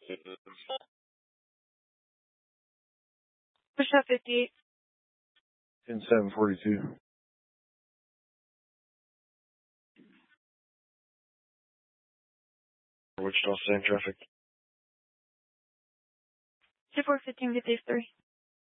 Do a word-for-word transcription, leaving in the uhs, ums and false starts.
Push up fifty-eight. ten seven forty-two. Wichita, same traffic. two four fifteen fifty-three.